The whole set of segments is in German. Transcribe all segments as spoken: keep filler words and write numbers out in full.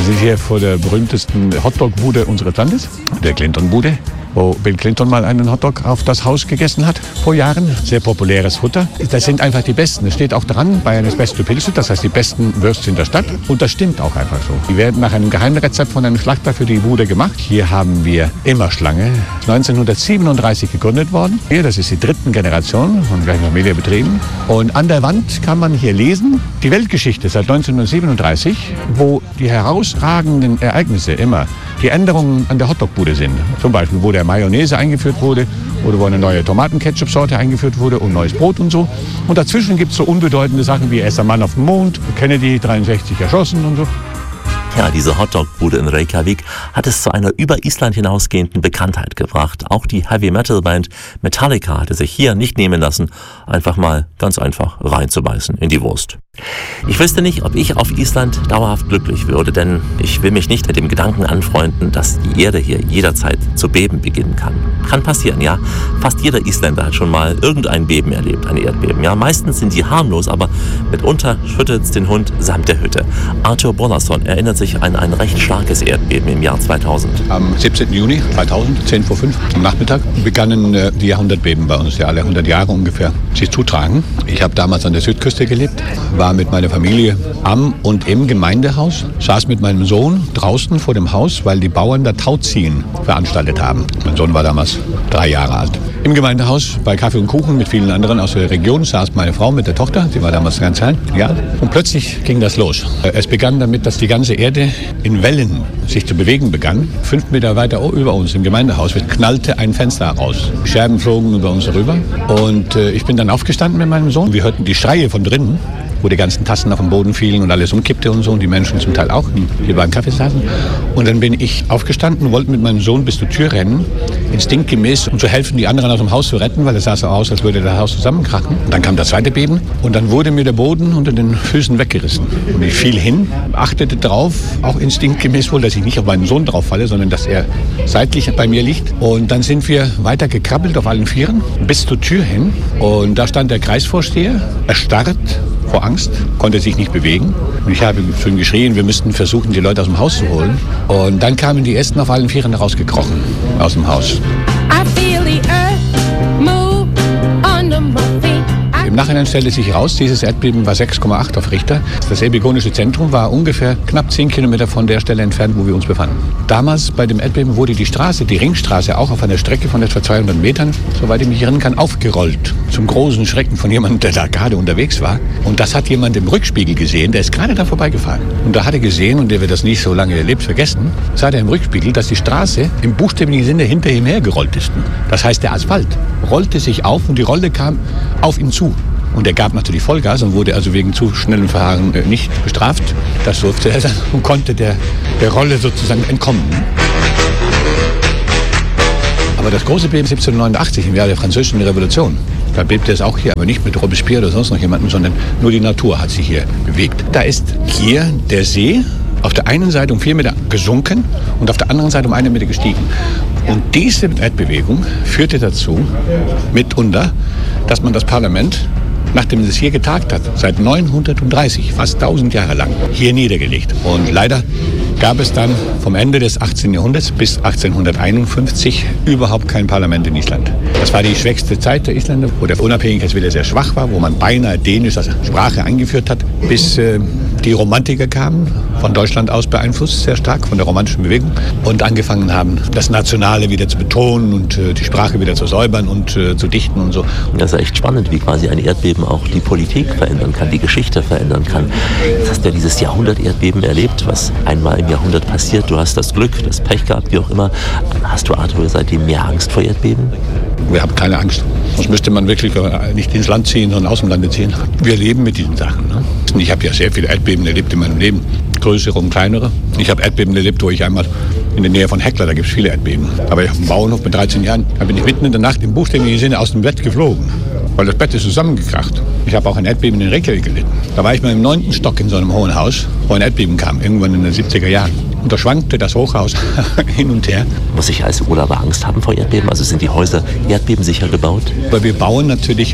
sind hier vor der berühmtesten Hotdog-Bude unseres Landes, der Clinton-Bude, wo Bill Clinton mal einen Hotdog auf das Haus gegessen hat vor Jahren. Sehr populäres Futter. Das sind einfach die Besten. Es steht auch dran, Bayern ist beste Pilze, das heißt die besten Würstchen der Stadt. Und das stimmt auch einfach so. Die werden nach einem Geheimrezept von einem Schlachter für die Bude gemacht. Hier haben wir immer Schlange. neunzehnhundertsiebenunddreißig gegründet worden. Hier, das ist die dritten Generation von gleichen Familie betrieben. Und an der Wand kann man hier lesen, die Weltgeschichte seit neunzehnhundertsiebenunddreißig, wo die herausragenden Ereignisse immer die Änderungen an der Hotdog-Bude sind. Zum Beispiel, wo der Mayonnaise eingeführt wurde oder wo eine neue Tomatenketchup-Sorte eingeführt wurde und neues Brot und so. Und dazwischen gibt es so unbedeutende Sachen wie erster Mann auf dem Mond, Kennedy dreiundsechzig erschossen und so. Ja, diese Hotdog-Bude in Reykjavik hat es zu einer über Island hinausgehenden Bekanntheit gebracht. Auch die Heavy-Metal-Band Metallica hatte sich hier nicht nehmen lassen, einfach mal ganz einfach reinzubeißen in die Wurst. Ich wüsste nicht, ob ich auf Island dauerhaft glücklich würde, denn ich will mich nicht mit dem Gedanken anfreunden, dass die Erde hier jederzeit zu beben beginnen kann. Kann passieren, ja. Fast jeder Isländer hat schon mal irgendein Beben erlebt, ein Erdbeben. Ja, meistens sind die harmlos, aber mitunter schüttelt's den Hund samt der Hütte. Arthur Bollason erinnert sich an ein recht starkes Erdbeben im Jahr zweitausend. Am siebzehnten Juni zweitausend, zehn vor fünf am Nachmittag, begannen äh, die Jahrhundertbeben bei uns, ja alle hundert Jahre ungefähr, sich zutragen. Ich habe damals an der Südküste gelebt, war mit meiner Familie am und im Gemeindehaus, saß mit meinem Sohn draußen vor dem Haus, weil die Bauern da Tauziehen veranstaltet haben. Mein Sohn war damals drei Jahre alt. Im Gemeindehaus bei Kaffee und Kuchen mit vielen anderen aus der Region saß meine Frau mit der Tochter, sie war damals ganz klein, ja, und plötzlich ging das los. Es begann damit, dass die ganze Erde in Wellen sich zu bewegen begann. Fünf Meter weiter über uns im Gemeindehaus knallte ein Fenster raus. Scherben flogen über uns rüber und äh, ich bin dann aufgestanden mit meinem Sohn. Wir hörten die Schreie von drinnen, wo die ganzen Tassen auf den Boden fielen und alles umkippte und so und die Menschen zum Teil auch, die beim Kaffee saßen. Und dann bin ich aufgestanden, wollte mit meinem Sohn bis zur Tür rennen, instinktgemäß, um zu helfen, die anderen aus dem Haus zu retten, weil es sah so aus, als würde das Haus zusammenkrachen. Und dann kam das zweite Beben und dann wurde mir der Boden unter den Füßen weggerissen. Und ich fiel hin, achtete drauf, auch instinktgemäß wohl, dass ich nicht auf meinen Sohn drauf falle, sondern dass er seitlich bei mir liegt. Und dann sind wir weiter gekrabbelt auf allen Vieren bis zur Tür hin. Und da stand der Kreisvorsteher, erstarrt vor Angst, konnte sich nicht bewegen. Und ich habe schon geschrien, wir müssten versuchen, die Leute aus dem Haus zu holen. Und dann kamen die Ersten auf allen Vieren rausgekrochen aus dem Haus. I feel the earth move under my feet. Im Nachhinein stellte sich heraus, dieses Erdbeben war sechs Komma acht auf Richter. Das elbigonische Zentrum war ungefähr knapp zehn Kilometer von der Stelle entfernt, wo wir uns befanden. Damals bei dem Erdbeben wurde die Straße, die Ringstraße, auch auf einer Strecke von etwa zweihundert Metern, soweit ich mich erinnern kann, aufgerollt. Zum großen Schrecken von jemandem, der da gerade unterwegs war. Und das hat jemand im Rückspiegel gesehen, der ist gerade da vorbeigefahren. Und da hat er gesehen, und der wird das nicht so lange erlebt vergessen, sah er im Rückspiegel, dass die Straße im buchstäblichen Sinne hinter ihm hergerollt ist. Das heißt, der Asphalt rollte sich auf und die Rolle kam auf ihn zu. Und er gab natürlich Vollgas und wurde also wegen zu schnellem Verfahren nicht bestraft. Das durfte er dann und konnte der, der Rolle sozusagen entkommen. Aber das große Beben siebzehnhundertneunundachtzig, im Jahr der Französischen Revolution, da bebte es auch hier, aber nicht mit Robespierre oder sonst noch jemandem, sondern nur die Natur hat sich hier bewegt. Da ist hier der See auf der einen Seite um vier Meter gesunken und auf der anderen Seite um eine Meter gestiegen. Und diese Erdbewegung führte dazu, mitunter, dass man das Parlament, nachdem es hier getagt hat, seit neunhundertdreißig, fast tausend Jahre lang, hier niedergelegt. Und leider gab es dann vom Ende des achtzehnten Jahrhunderts bis achtzehnhunderteinundfünfzig überhaupt kein Parlament in Island. Das war die schwächste Zeit der Isländer, wo der Unabhängigkeitswille sehr schwach war, wo man beinahe Dänisch als Sprache eingeführt hat, bis äh, die Romantiker kamen, von Deutschland aus beeinflusst, sehr stark von der romantischen Bewegung, und angefangen haben, das Nationale wieder zu betonen und äh, die Sprache wieder zu säubern und äh, zu dichten und so. Das ist echt spannend, wie quasi ein Erdbeben auch die Politik verändern kann, die Geschichte verändern kann. Jetzt hast du ja dieses Jahrhundert-Erdbeben erlebt, was einmal im Jahrhundert passiert. Du hast das Glück, das Pech gehabt, wie auch immer. Hast du, Arthur, seitdem mehr Angst vor Erdbeben? Wir haben keine Angst. Sonst müsste man wirklich nicht ins Land ziehen, sondern aus dem Lande ziehen. Wir leben mit diesen Sachen. Ne? Ich habe ja sehr viele Erdbeben erlebt in meinem Leben. Größere und kleinere. Ich habe Erdbeben erlebt, wo ich einmal in der Nähe von Hekla, da gibt es viele Erdbeben. Aber ich habe einen Bauernhof mit dreizehn Jahren. Da bin ich mitten in der Nacht im buchstäblichen Sinne aus dem Bett geflogen. Weil das Bett ist zusammengekracht. Ich habe auch ein Erdbeben in Reykjavik gelitten. Da war ich mal im neunten Stock in so einem hohen Haus, wo ein Erdbeben kam, irgendwann in den siebziger Jahren. Und da schwankte das Hochhaus hin und her. Muss ich als Urlauber Angst haben vor Erdbeben? Also sind die Häuser erdbebensicher gebaut? Weil wir bauen natürlich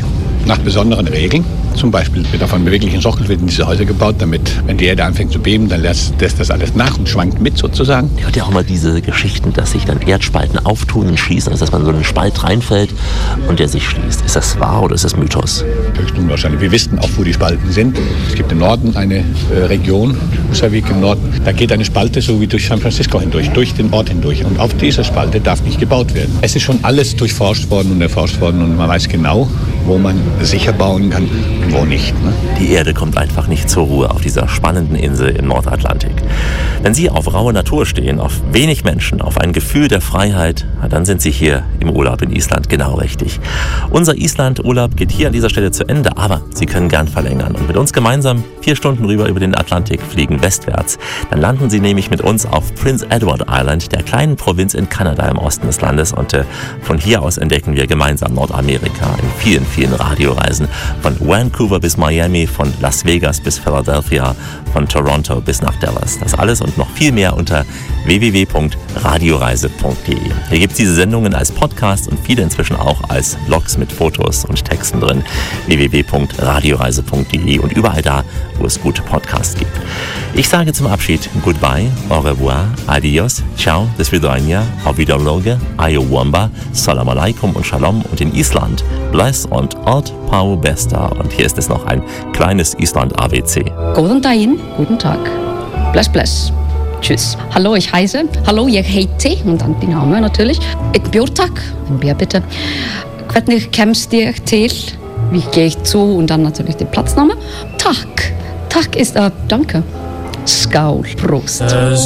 nach besonderen Regeln. Zum Beispiel wird auf einem beweglichen Sockel werden diese Häuser gebaut, damit, wenn die Erde anfängt zu beben, dann lässt, lässt das alles nach und schwankt mit sozusagen. Ich hört ja auch mal diese Geschichten, dass sich dann Erdspalten auftun und schließen, also dass man so einen Spalt reinfällt und der sich schließt. Ist das wahr oder ist das Mythos? Höchst unwahrscheinlich. Wir wissen auch, wo die Spalten sind. Es gibt im Norden eine äh, Region, Husavik im Norden, da geht eine Spalte so wie durch San Francisco hindurch, durch den Ort hindurch. Und auf dieser Spalte darf nicht gebaut werden. Es ist schon alles durchforscht worden und erforscht worden und man weiß genau, wo man sicher bauen kann und wo nicht. Ne? Die Erde kommt einfach nicht zur Ruhe auf dieser spannenden Insel im Nordatlantik. Wenn Sie auf raue Natur stehen, auf wenig Menschen, auf ein Gefühl der Freiheit, dann sind Sie hier im Urlaub in Island genau richtig. Unser Island-Urlaub geht hier an dieser Stelle zu Ende, aber Sie können gern verlängern und mit uns gemeinsam vier Stunden rüber über den Atlantik fliegen westwärts. Dann landen Sie nämlich mit uns auf Prince Edward Island, der kleinen Provinz in Kanada im Osten des Landes, und äh, von hier aus entdecken wir gemeinsam Nordamerika in vielen, vielen Radioreisen. Von Vancouver bis Miami, von Las Vegas bis Philadelphia, von Toronto bis nach Dallas. Das alles und noch viel mehr unter w w w punkt radioreise punkt de. Hier gibt es diese Sendungen als Podcast und viele inzwischen auch als Blogs mit Fotos und Texten drin. w w w punkt radioreise punkt de und überall da, wo es gute Podcasts gibt. Ich sage zum Abschied Goodbye, au revoir, adios, ciao, des vidania, auf Wiederloge, ayowamba, salam alaikum und shalom und in Island bless und alt pau besta. Und hier ist es noch ein kleines Island-A W C. Góðan daginn, guten Tag, bless bless. Tschüss. Hallo, ich heiße. Hallo, ich heiti. Und dann die Name natürlich. Ein Björtag. Ein Bier bitte. Hvernig kemst ich til? Wie gehe ich zu? Und dann natürlich die Platzname. Tack. Tack ist äh, danke. Skaul, Prost.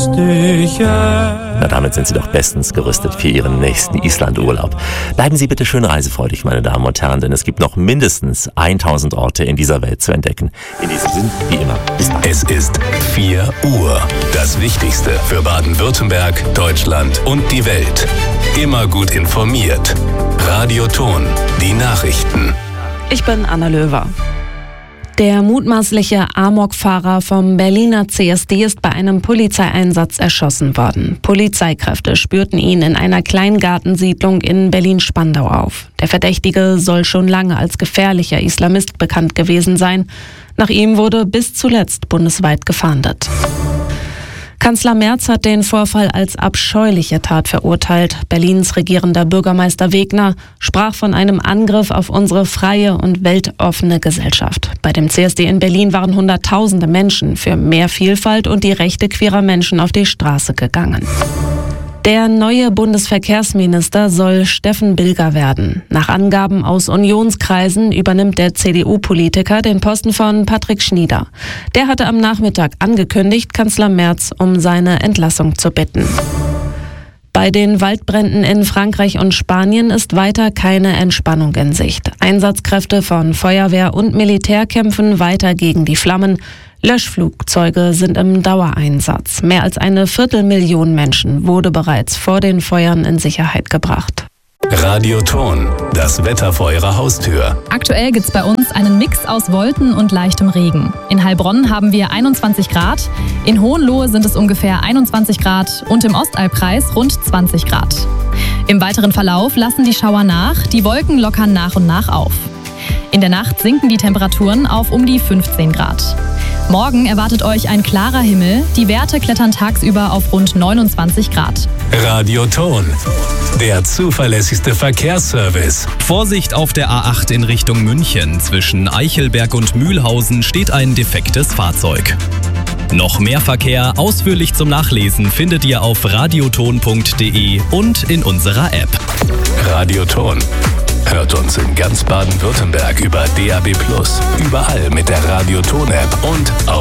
Na, damit sind Sie doch bestens gerüstet für Ihren nächsten Island-Urlaub. Bleiben Sie bitte schön reisefreudig, meine Damen und Herren, denn es gibt noch mindestens tausend Orte in dieser Welt zu entdecken. In diesem Sinn, wie immer, bis bald. Es ist vier Uhr. Das Wichtigste für Baden-Württemberg, Deutschland und die Welt. Immer gut informiert. Radio Ton, die Nachrichten. Ich bin Anna Löwer. Der mutmaßliche Amokfahrer vom Berliner C S D ist bei einem Polizeieinsatz erschossen worden. Polizeikräfte spürten ihn in einer Kleingartensiedlung in Berlin-Spandau auf. Der Verdächtige soll schon lange als gefährlicher Islamist bekannt gewesen sein. Nach ihm wurde bis zuletzt bundesweit gefahndet. Kanzler Merz hat den Vorfall als abscheuliche Tat verurteilt. Berlins regierender Bürgermeister Wegner sprach von einem Angriff auf unsere freie und weltoffene Gesellschaft. Bei dem C S D in Berlin waren Hunderttausende Menschen für mehr Vielfalt und die Rechte queerer Menschen auf die Straße gegangen. Der neue Bundesverkehrsminister soll Steffen Bilger werden. Nach Angaben aus Unionskreisen übernimmt der C D U-Politiker den Posten von Patrick Schnieder. Der hatte am Nachmittag angekündigt, Kanzler Merz um seine Entlassung zu bitten. Bei den Waldbränden in Frankreich und Spanien ist weiter keine Entspannung in Sicht. Einsatzkräfte von Feuerwehr und Militär kämpfen weiter gegen die Flammen. Löschflugzeuge sind im Dauereinsatz. Mehr als eine Viertelmillion Menschen wurde bereits vor den Feuern in Sicherheit gebracht. Radio Ton, das Wetter vor Ihrer Haustür. Aktuell gibt's bei uns einen Mix aus Wolken und leichtem Regen. In Heilbronn haben wir einundzwanzig Grad, in Hohenlohe sind es ungefähr einundzwanzig Grad und im Ostallkreis rund zwanzig Grad. Im weiteren Verlauf lassen die Schauer nach, die Wolken lockern nach und nach auf. In der Nacht sinken die Temperaturen auf um die fünfzehn Grad. Morgen erwartet euch ein klarer Himmel. Die Werte klettern tagsüber auf rund neunundzwanzig Grad. Radio Ton, der zuverlässigste Verkehrsservice. Vorsicht auf der A acht in Richtung München. Zwischen Eichelberg und Mühlhausen steht ein defektes Fahrzeug. Noch mehr Verkehr ausführlich zum Nachlesen findet ihr auf radioton punkt de und in unserer App. Radio Ton. Hört uns in ganz Baden-Württemberg über D A B plus, überall mit der Radio Ton App und auf